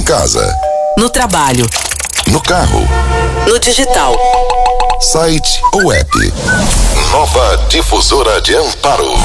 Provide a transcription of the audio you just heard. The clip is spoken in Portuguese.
casa, no trabalho, no carro, no digital, site ou app. Nova Difusora de Amparo.